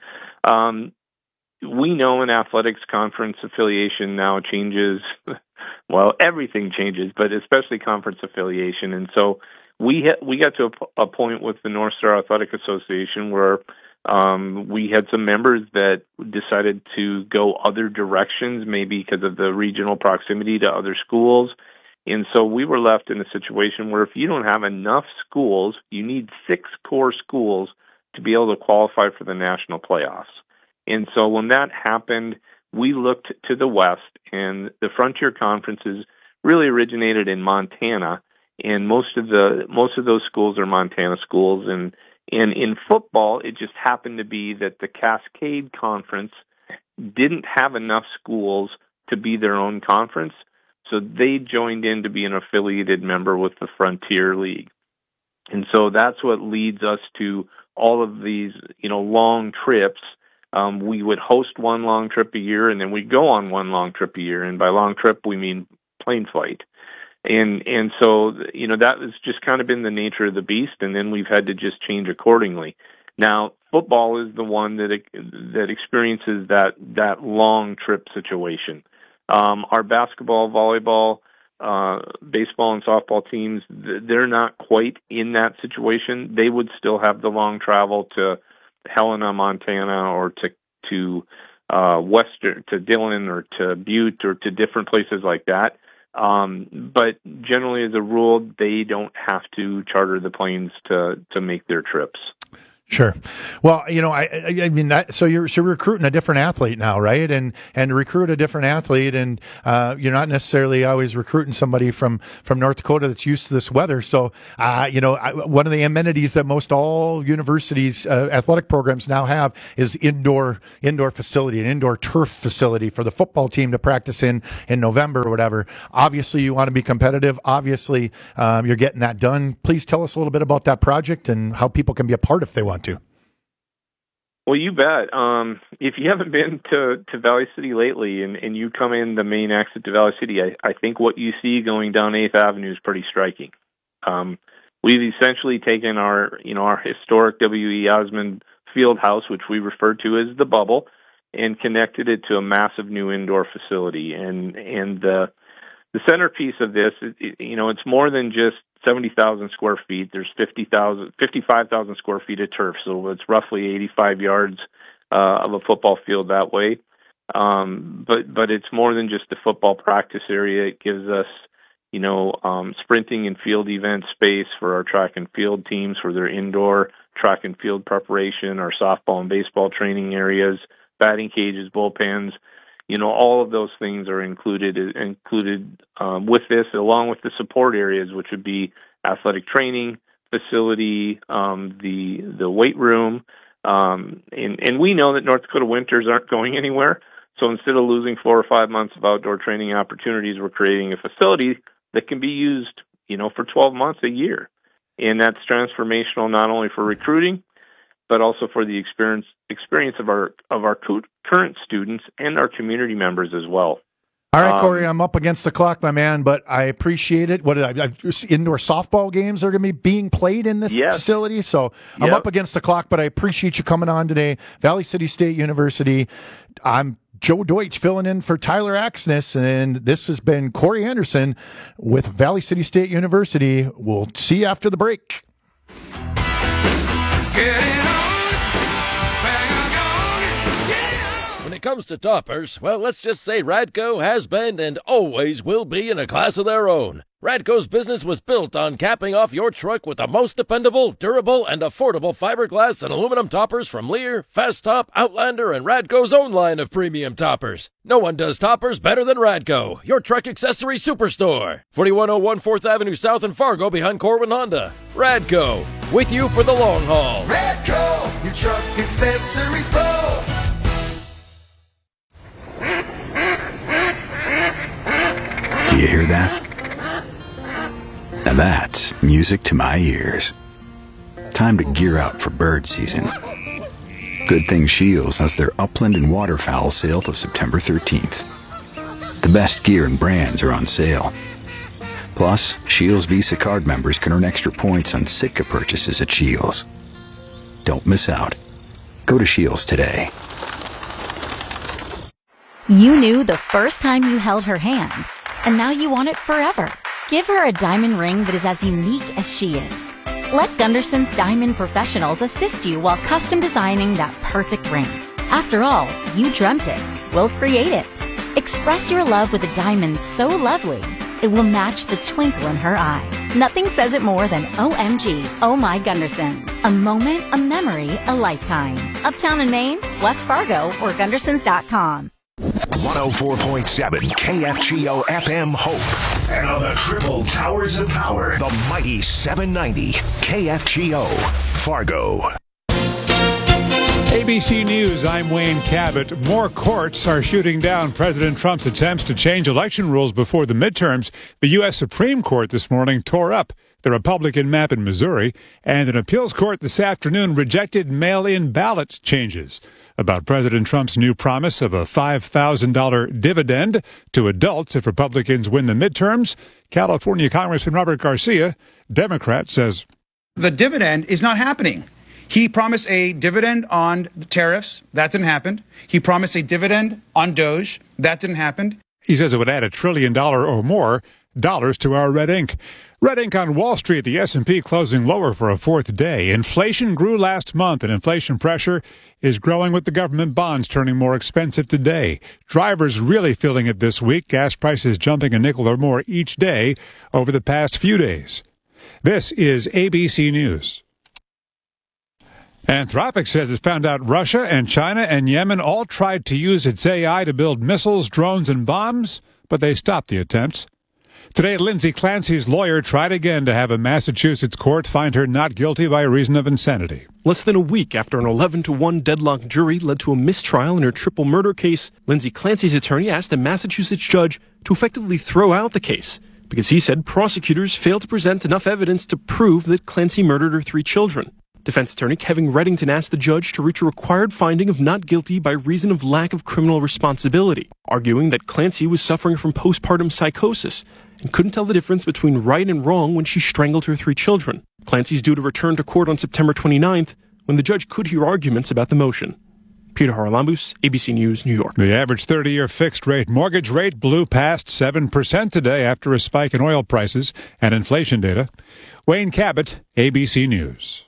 we know an athletics conference affiliation now changes. Well, everything changes, but especially conference affiliation. And so we got to a point with the North Star Athletic Association where we had some members that decided to go other directions, maybe because of the regional proximity to other schools. And so we were left in a situation where if you don't have enough schools, you need 6 core schools to be able to qualify for the national playoffs. And so when that happened, we looked to the west, and the Frontier Conferences really originated in Montana, and most of those schools are Montana schools. And in football, it just happened to be that the Cascade Conference didn't have enough schools to be their own conference, so they joined in to be an affiliated member with the Frontier League. And so that's what leads us to all of these, long trips. We would host one long trip a year, and then we'd go on one long trip a year. And by long trip, we mean plane flight. And so, that has just kind of been the nature of the beast, and then we've had to just change accordingly. Now, football is the one that experiences that long trip situation. Our basketball, volleyball, baseball, and softball teams, they're not quite in that situation. They would still have the long travel to Helena, Montana, or to Western, to Dillon, or to Butte, or to different places like that. But generally, as a rule, they don't have to charter the planes to make their trips. Sure. Well, I mean that. So you're recruiting a different athlete now, right? And to recruit a different athlete, and you're not necessarily always recruiting somebody from North Dakota that's used to this weather. So, one of the amenities that most all universities athletic programs now have is indoor facility, an indoor turf facility for the football team to practice in November or whatever. Obviously, you want to be competitive. Obviously, you're getting that done. Please tell us a little bit about that project and how people can be a part if they want to. Well, you bet. If you haven't been to Valley City lately and you come in the main exit to Valley City, I think what you see going down 8th Avenue is pretty striking. We've essentially taken our historic W.E. Osmond field house, which we refer to as the Bubble, and connected it to a massive new indoor facility. And the centerpiece of this, it's more than just 70,000 square feet. There's 55,000 square feet of turf, so it's roughly 85 yards of a football field that way. But it's more than just a football practice area. It gives us, sprinting and field event space for our track and field teams for their indoor track and field preparation, our softball and baseball training areas, batting cages, bullpens. All of those things are included with this, along with the support areas, which would be athletic training facility, the weight room, and we know that North Dakota winters aren't going anywhere. So instead of losing 4 or 5 months of outdoor training opportunities, we're creating a facility that can be used, for 12 months a year, and that's transformational not only for recruiting, but also for the experience of our current students and our community members as well. All right, Corey, I'm up against the clock, my man, but I appreciate it. Indoor softball games are going to be being played in this facility, so I'm up against the clock, but I appreciate you coming on today. Valley City State University. I'm Joe Deutsch filling in for Tyler Axness, and this has been Corey Anderson with Valley City State University. We'll see you after the break. When it comes to toppers, well, let's just say Radco has been and always will be in a class of their own. Radco's business was built on capping off your truck with the most dependable, durable, and affordable fiberglass and aluminum toppers from Lear, Fast Top, Outlander, and Radco's own line of premium toppers. No one does toppers better than Radco, your truck accessory superstore. 4101 4th Avenue South in Fargo behind Corwin Honda. Radco, with you for the long haul. Radco, your truck accessories pro. Do you hear that? Now that's music to my ears. Time to gear up for bird season. Good thing Shields has their upland and waterfowl sale till September 13th. The best gear and brands are on sale. Plus, Shields Visa card members can earn extra points on Sitka purchases at Shields. Don't miss out. Go to Shields today. You knew the first time you held her hand, and now you want it forever. Give her a diamond ring that is as unique as she is. Let Gunderson's Diamond Professionals assist you while custom designing that perfect ring. After all, you dreamt it. We'll create it. Express your love with a diamond so lovely, it will match the twinkle in her eye. Nothing says it more than OMG, Oh My Gundersons. A moment, a memory, a lifetime. Uptown in Maine, West Fargo, or Gundersons.com. 104.7 KFGO FM Hope. And on the triple towers of power, the mighty 790 KFGO Fargo. ABC News, I'm Wayne Cabot. More courts are shooting down President Trump's attempts to change election rules before the midterms. The U.S. Supreme Court this morning tore up the Republican map in Missouri, and an appeals court this afternoon rejected mail-in ballot changes. About President Trump's new promise of a $5,000 dividend to adults if Republicans win the midterms, California Congressman Robert Garcia, Democrat, says the dividend is not happening. He promised a dividend on the tariffs. That didn't happen. He promised a dividend on Doge. That didn't happen. He says it would add $1 trillion or more dollars to our red ink. Red ink on Wall Street, the S&P closing lower for a fourth day. Inflation grew last month, and inflation pressure is growing with the government bonds turning more expensive today. Drivers really feeling it this week. Gas prices jumping a nickel or more each day over the past few days. This is ABC News. Anthropic says it found out Russia and China and Yemen all tried to use its AI to build missiles, drones, and bombs, but they stopped the attempts. Today, Lindsay Clancy's lawyer tried again to have a Massachusetts court find her not guilty by reason of insanity. Less than a week after an 11-1 deadlocked jury led to a mistrial in her triple murder case, Lindsay Clancy's attorney asked a Massachusetts judge to effectively throw out the case because he said prosecutors failed to present enough evidence to prove that Clancy murdered her 3 children. Defense attorney Kevin Reddington asked the judge to reach a required finding of not guilty by reason of lack of criminal responsibility, arguing that Clancy was suffering from postpartum psychosis and couldn't tell the difference between right and wrong when she strangled her 3 children. Clancy's due to return to court on September 29th, when the judge could hear arguments about the motion. Peter Haralambous, ABC News, New York. The average 30-year fixed-rate mortgage rate blew past 7% today after a spike in oil prices and inflation data. Wayne Cabot, ABC News.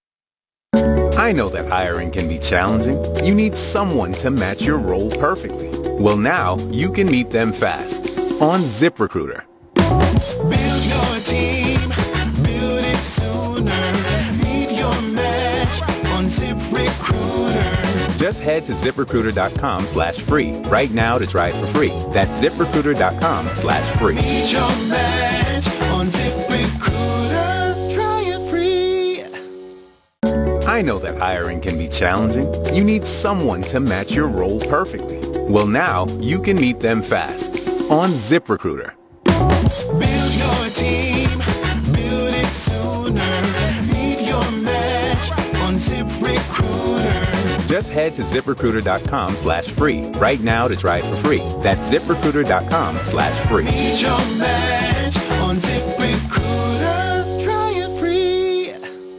I know that hiring can be challenging. You need someone to match your role perfectly. Well, now you can meet them fast on ZipRecruiter. Build your team, build it sooner. Meet your match on ZipRecruiter. Just head to ZipRecruiter.com/free right now to try it for free. That's ZipRecruiter.com/free. Meet your match on ZipRecruiter. Try it free. I know that hiring can be challenging. You need someone to match your role perfectly. Well, now you can meet them fast on ZipRecruiter. Build your team, build it sooner. Meet your match on ZipRecruiter. Just head to ZipRecruiter.com/free right now to try it for free. That's ZipRecruiter.com/free. Meet your match on ZipRecruiter. Try it free.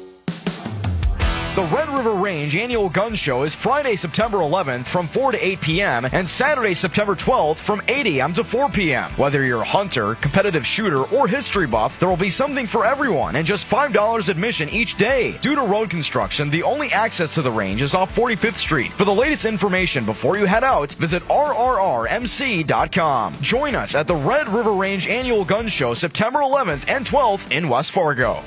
The Red River Range Annual Gun Show is Friday, September 11th from 4 to 8 p.m. and Saturday, September 12th from 8 a.m. to 4 p.m. Whether you're a hunter, competitive shooter, or history buff, there will be something for everyone and just $5 admission each day. Due to road construction, the only access to the range is off 45th Street. For the latest information before you head out, visit rrrmc.com. Join us at the Red River Range Annual Gun Show September 11th and 12th in West Fargo.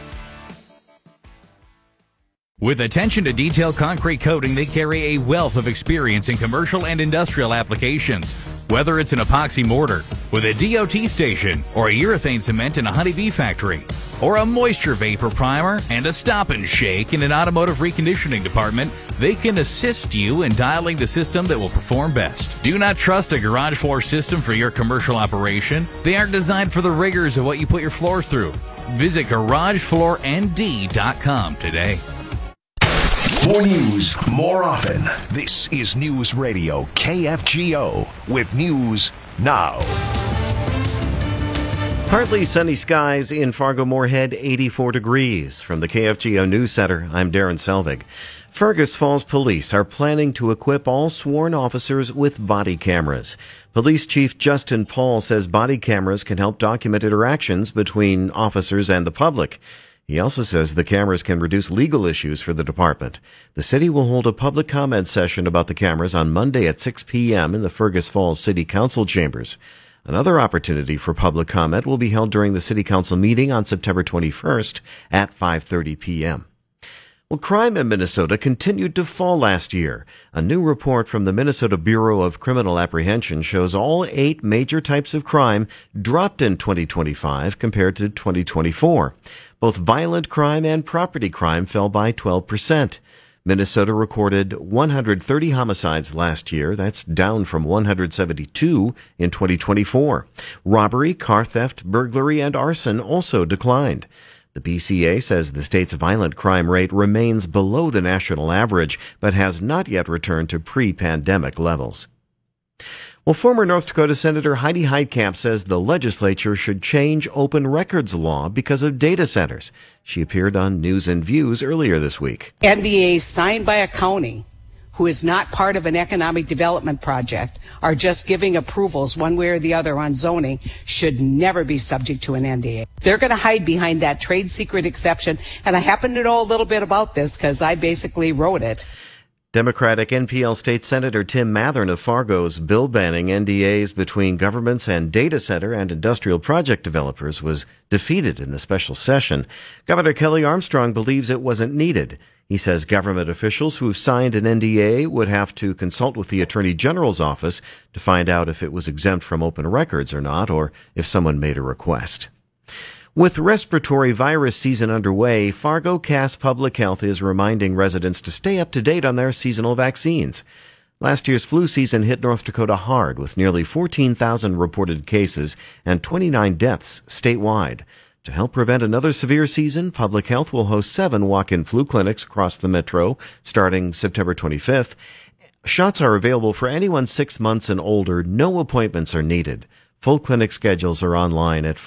With attention to detail concrete coating, they carry a wealth of experience in commercial and industrial applications. Whether it's an epoxy mortar with a DOT station, or a urethane cement in a honeybee factory, or a moisture vapor primer and a stop and shake in an automotive reconditioning department, they can assist you in dialing the system that will perform best. Do not trust a garage floor system for your commercial operation. They aren't designed for the rigors of what you put your floors through. Visit GarageFloorND.com today. More news, more often. This is News Radio KFGO with News Now. Partly sunny skies in Fargo-Moorhead, 84 degrees. From the KFGO News Center, I'm Darren Selvig. Fergus Falls Police are planning to equip all sworn officers with body cameras. Police Chief Justin Paul says body cameras can help document interactions between officers and the public. He also says the cameras can reduce legal issues for the department. The city will hold a public comment session about the cameras on Monday at 6 p.m. in the Fergus Falls City Council chambers. Another opportunity for public comment will be held during the City Council meeting on September 21st at 5:30 p.m. Well, crime in Minnesota continued to fall last year. A new report from the Minnesota Bureau of Criminal Apprehension shows all 8 major types of crime dropped in 2025 compared to 2024. Both violent crime and property crime fell by 12%. Minnesota recorded 130 homicides last year. That's down from 172 in 2024. Robbery, car theft, burglary, and arson also declined. The BCA says the state's violent crime rate remains below the national average, but has not yet returned to pre-pandemic levels. Well, former North Dakota Senator Heidi Heitkamp says the legislature should change open records law because of data centers. She appeared on News and Views earlier this week. NDAs signed by a county who is not part of an economic development project are just giving approvals one way or the other on zoning should never be subject to an NDA. They're going to hide behind that trade secret exception, and I happen to know a little bit about this because I basically wrote it. Democratic NPL State Senator Tim Mathern of Fargo's bill banning NDAs between governments and data center and industrial project developers was defeated in the special session. Governor Kelly Armstrong believes it wasn't needed. He says government officials who signed an NDA would have to consult with the Attorney General's office to find out if it was exempt from open records or not, or if someone made a request. With respiratory virus season underway, Fargo Cass Public Health is reminding residents to stay up to date on their seasonal vaccines. Last year's flu season hit North Dakota hard, with nearly 14,000 reported cases and 29 deaths statewide. To help prevent another severe season, Public Health will host 7 walk-in flu clinics across the metro starting September 25th. Shots are available for anyone 6 months and older. No appointments are needed. Full clinic schedules are online at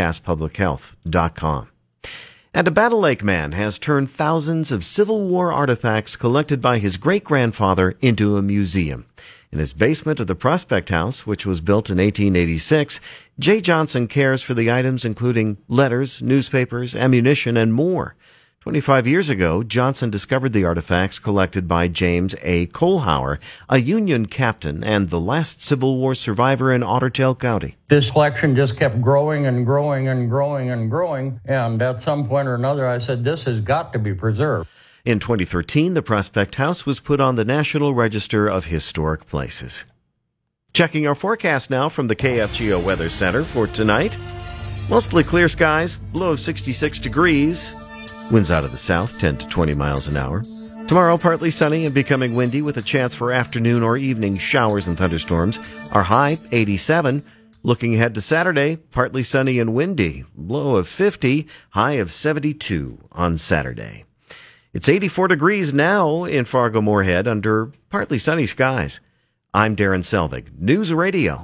fargocasspublichealth.com. And a Battle Lake man has turned thousands of Civil War artifacts collected by his great-grandfather into a museum. In his basement of the Prospect House, which was built in 1886, Jay Johnson cares for the items including letters, newspapers, ammunition, and more. 25 years ago, Johnson discovered the artifacts collected by James A. Kohlhauer, a Union captain and the last Civil War survivor in Otter Tail County. This collection just kept growing and growing and growing and growing, and at some point or another I said, this has got to be preserved. In 2013, the Prospect House was put on the National Register of Historic Places. Checking our forecast now from the KFGO Weather Center for tonight. Mostly clear skies, low of 66 degrees. Winds out of the south, 10 to 20 miles an hour. Tomorrow, partly sunny and becoming windy with a chance for afternoon or evening showers and thunderstorms. Our high, 87. Looking ahead to Saturday, partly sunny and windy. Low of 50, high of 72 on Saturday. It's 84 degrees now in Fargo-Moorhead under partly sunny skies. I'm Darren Selvig, News Radio,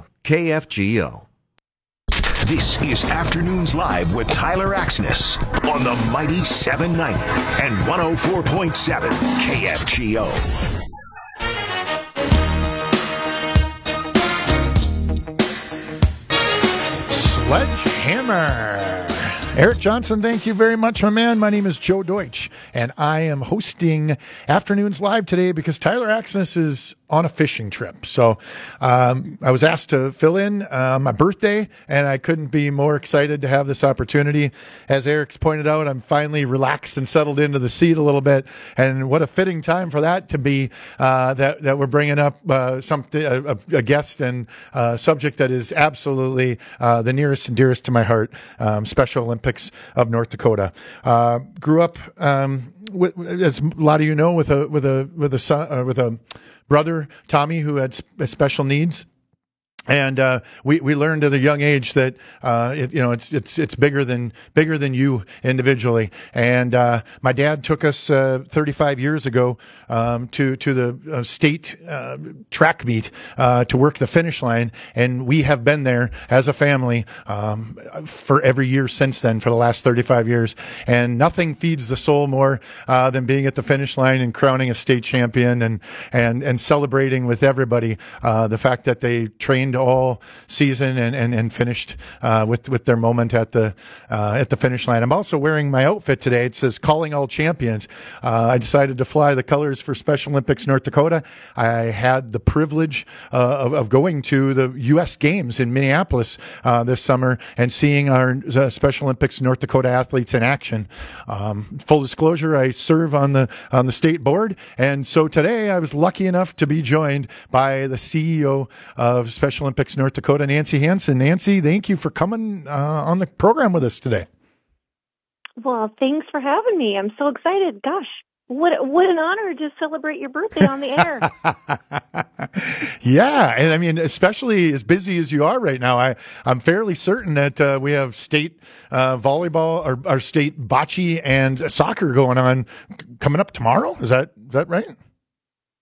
KFGO. This is Afternoons Live with Tyler Axness on the mighty 790 and 104.7 KFGO. Sledgehammer. Eric Johnson, thank you very much, my man. My name is Joe Deutsch, and I am hosting Afternoons Live today because Tyler Axness is on a fishing trip. So I was asked to fill in on my birthday, and I couldn't be more excited to have this opportunity. As Eric's pointed out, I'm finally relaxed and settled into the seat a little bit, and what a fitting time for that to be that we're bringing up something a guest and subject that is absolutely the nearest and dearest to my heart, Special Olympics of North Dakota. Grew up, as a lot of you know, with a brother, Tommy, who had special needs. And we learned at a young age that it's bigger than you individually. And my dad took us 35 years ago to the state track meet to work the finish line, and we have been there as a family for every year since then for the last 35 years. And nothing feeds the soul more than being at the finish line and crowning a state champion and celebrating with everybody the fact that they trained all season and finished with their moment at the finish line. I'm also wearing my outfit today. It says "Calling All Champions." I decided to fly the colors for Special Olympics North Dakota. I had the privilege of going to the U.S. Games in Minneapolis this summer and seeing our Special Olympics North Dakota athletes in action. Full disclosure, I serve on the state board, and so today I was lucky enough to be joined by the CEO of Special Olympics North Dakota, Nancy Hansen. Nancy, thank you for coming on the program with us today. Well, thanks for having me. I'm so excited. Gosh, what an honor to celebrate your birthday on the air. Yeah, and I mean, especially as busy as you are right now, I'm fairly certain that we have state volleyball or our state bocce and soccer going on coming up tomorrow. Is that right?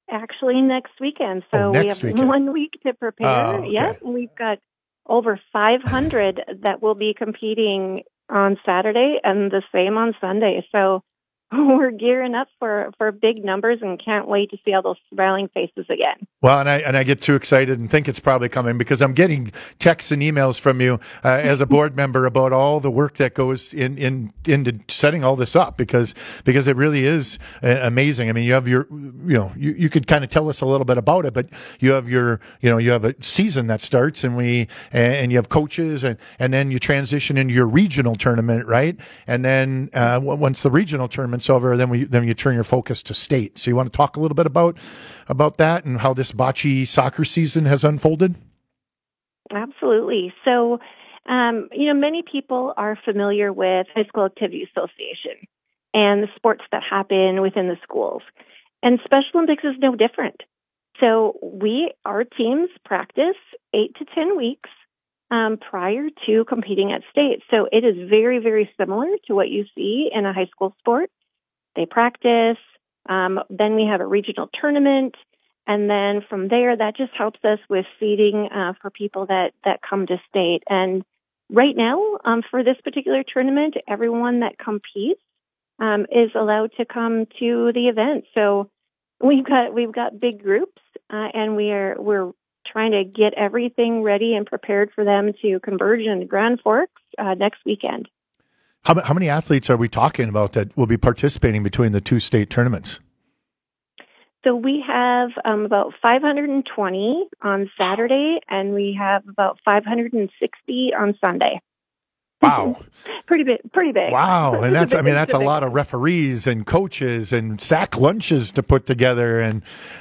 Actually, next weekend. So we have weekend. 1 week to prepare. Okay. Yep, we've got over 500 that will be competing on Saturday and the same on Sunday. So we're gearing up for big numbers and can't wait to see all those smiling faces again. Well, and I get too excited and think it's probably coming because I'm getting texts and emails from you as a board member about all the work that goes into setting all this up because it really is amazing. I mean, you have you could kind of tell us a little bit about it, but you have you have a season that starts and you have coaches and then you transition into your regional tournament, right? And then once the regional tournament's over, then you turn your focus to state. So you want to talk a little bit about that and how this bocce soccer season has unfolded? Absolutely. So, many people are familiar with High School Activity Association and the sports that happen within the schools. And Special Olympics is no different. So our teams practice 8 to 10 weeks prior to competing at state. So it is very, very similar to what you see in a high school sport. They practice. Then we have a regional tournament. And then from there, that just helps us with seeding for people that come to state. And right now, for this particular tournament, everyone that competes is allowed to come to the event. So we've got big groups, and we're trying to get everything ready and prepared for them to converge in Grand Forks next weekend. How many athletes are we talking about that will be participating between the two state tournaments? So we have about 520 on Saturday, and we have about 560 on Sunday. Wow. Pretty big. Wow. And that's a lot of referees and coaches and sack lunches to put together and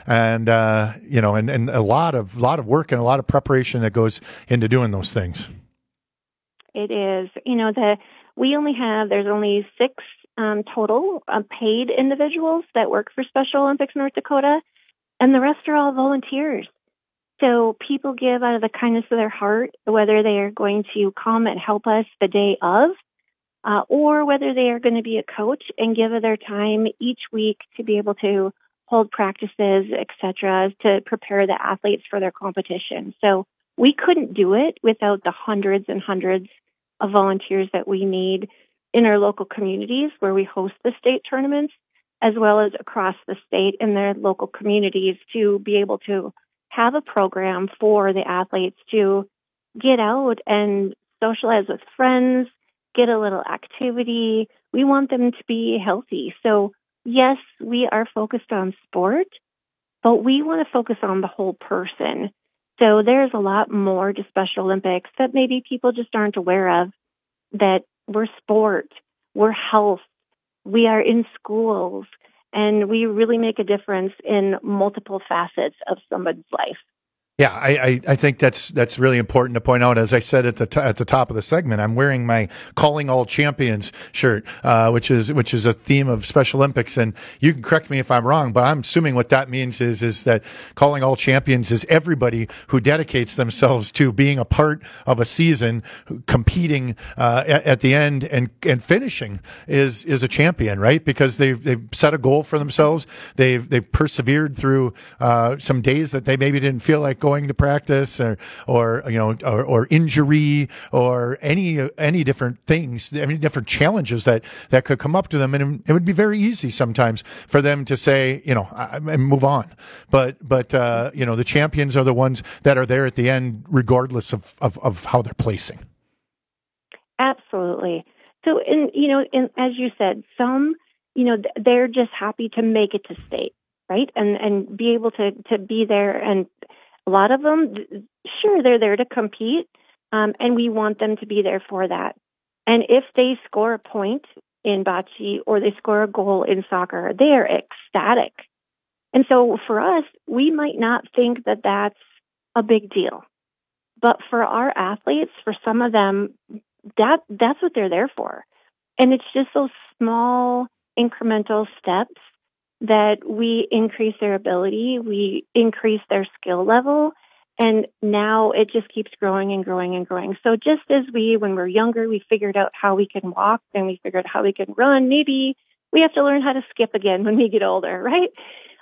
a lot of work and a lot of preparation that goes into doing those things. It is. There's only 6 total paid individuals that work for Special Olympics North Dakota, and the rest are all volunteers. So people give out of the kindness of their heart, whether they are going to come and help us the day of, or whether they are going to be a coach and give of their time each week to be able to hold practices, etc., to prepare the athletes for their competition. So we couldn't do it without the hundreds and hundreds of volunteers that we need in our local communities where we host the state tournaments, as well as across the state in their local communities to be able to have a program for the athletes to get out and socialize with friends, get a little activity. We want them to be healthy. So yes, we are focused on sport, but we want to focus on the whole person. So there's a lot more to Special Olympics that maybe people just aren't aware of, that we're sport, we're health, we are in schools, and we really make a difference in multiple facets of somebody's life. Yeah, I think that's really important to point out. As I said at the top of the segment, I'm wearing my Calling All Champions shirt, which is a theme of Special Olympics. And you can correct me if I'm wrong, but I'm assuming what that means is that Calling All Champions is everybody who dedicates themselves to being a part of a season, competing at the end and finishing is a champion, right? Because they've set a goal for themselves. They've persevered through some days that they maybe didn't feel like going to practice or injury or any different things, any different challenges that could come up to them. And it would be very easy sometimes for them to say, and move on. But the champions are the ones that are there at the end, regardless of how they're placing. Absolutely. So, as you said, some, they're just happy to make it to state, right? And be able to be there. And a lot of them, sure, they're there to compete, and we want them to be there for that. And if they score a point in bocce or they score a goal in soccer, they are ecstatic. And so for us, we might not think that that's a big deal. But for our athletes, for some of them, that's what they're there for. And it's just those small incremental steps that we increase their ability, we increase their skill level, and now it just keeps growing and growing and growing. So just as when we're younger, we figured out how we can walk, then we figured out how we can run, maybe we have to learn how to skip again when we get older, right?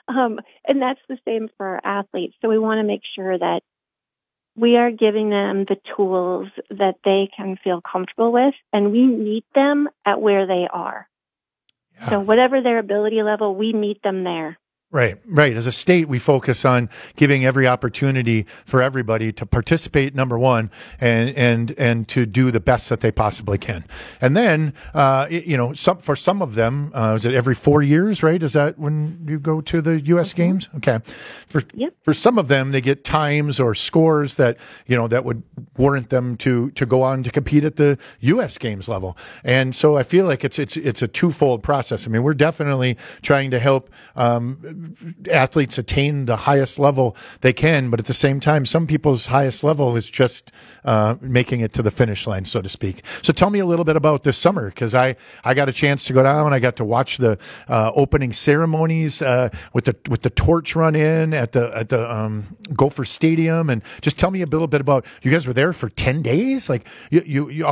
And that's the same for our athletes. So we want to make sure that we are giving them the tools that they can feel comfortable with, and we meet them at where they are. Yeah. So whatever their ability level, we meet them there. Right. As a state, we focus on giving every opportunity for everybody to participate, number one, and to do the best that they possibly can. And then, for some of them, is it every 4 years, right? Is that when you go to the U.S. Games? Okay. For some of them, they get times or scores that would warrant them to go on to compete at the U.S. Games level. And so I feel like it's a twofold process. I mean, we're definitely trying to help athletes attain the highest level they can, but at the same time, some people's highest level is just making it to the finish line, so to speak. So tell me a little bit about this summer, because I got a chance to go down. I got to watch the opening ceremonies with the torch run in at the Gopher Stadium, and just tell me a little bit about, you guys were there for 10 days, like you